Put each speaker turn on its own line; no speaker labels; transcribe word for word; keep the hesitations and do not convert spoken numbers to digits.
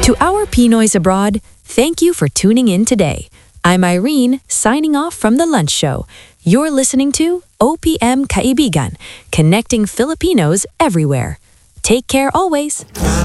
To our Pinoys abroad, thank you for tuning in today. I'm Irene, signing off from The Lunch Show. You're listening to O P M Kaibigan, connecting Filipinos everywhere. Take care always.